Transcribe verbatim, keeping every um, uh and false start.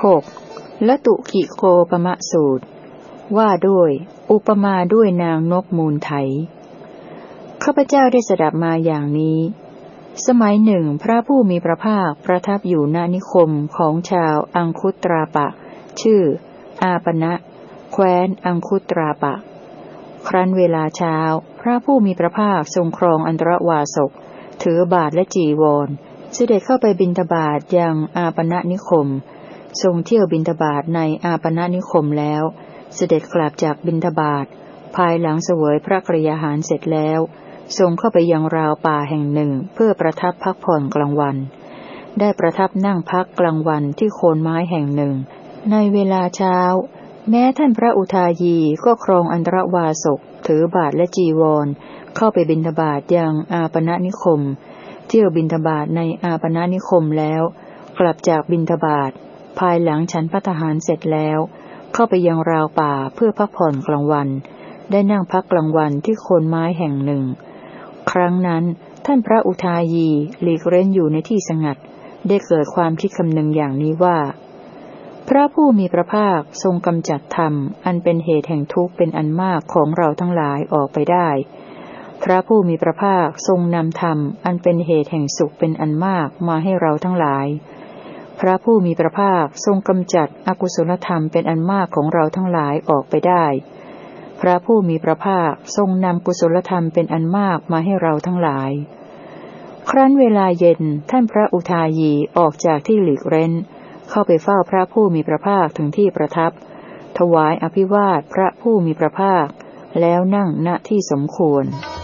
หกละตุกิโคปมะสูตรว่าด้วยอุปมาด้วยนางนกมูลไถข้าพเจ้าได้สดับมาอย่างนี้สมัยหนึ่งพระผู้มีพระภาคประทับอยู่ณนิคมของชาวอังคุตราปะชื่ออาปณะแคว้นอังคุตราปะครั้นเวลาเช้าพระผู้มีพระภาคทรงครองอันตรวาสกถือบาทและจีวรเสด็จเข้าไปบิณฑบาตยังอาปณะนิคมทรงเที่ยวบิณฑบาตในอาปณะนิคมแล้วเสด็จกลับจากบิณฑบาตภายหลังเสวยพระกรยาหารเสร็จแล้วทรงเข้าไปยังราวป่าแห่งหนึ่งเพื่อประทับพักผ่อนกลางวันได้ประทับนั่งพักกลางวันที่โคนไม้แห่งหนึ่งในเวลาเช้าแม้ท่านพระอุทายีก็ครองอันตรวาสกถือบาทและจีวรเข้าไปบิณฑบาตยังอาปณะนิคมเที่ยวบิณฑบาตในอาปณะนิคมแล้วกลับจากบิณฑบาตภายหลังฉันภัตตาหารเสร็จแล้วเข้าไปยังราวป่าเพื่อพักผ่อนกลางวันได้นั่งพักกลางวันที่โคนไม้แห่งหนึ่งครั้งนั้นท่านพระอุทายีหลีกเร้นอยู่ในที่สงัดได้เกิดความคิดคำนึงอย่างนี้ว่าพระผู้มีพระภาคทรงกำจัดธรรมอันเป็นเหตุแห่งทุกข์เป็นอันมากของเราทั้งหลายออกไปได้พระผู้มีพระภาคทรงนำธรรมอันเป็นเหตุแห่งสุขเป็นอันมากมาให้เราทั้งหลายพระผู้มีพระภาคทรงกำจัดอกุศลธรรมเป็นอันมากของเราทั้งหลายออกไปได้พระผู้มีพระภาคทรงนำกุศลธรรมเป็นอันมากมาให้เราทั้งหลายครั้นเวลาเย็นท่านพระอุทายีออกจากที่หลีกเร้นเข้าไปเฝ้าพระผู้มีพระภาคถึงที่ประทับถวายอภิวาทพระผู้มีพระภาคแล้วนั่งณที่สมควร